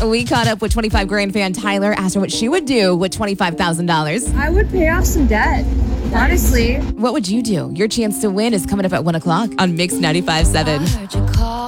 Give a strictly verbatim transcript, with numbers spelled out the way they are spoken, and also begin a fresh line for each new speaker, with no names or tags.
We caught up with twenty-five grand fan Tyler, asked her what she would do with twenty-five thousand dollars.
I would pay off some debt, honestly.
What would you do? Your chance to win is coming up at one o'clock on Mix ninety-five point seven.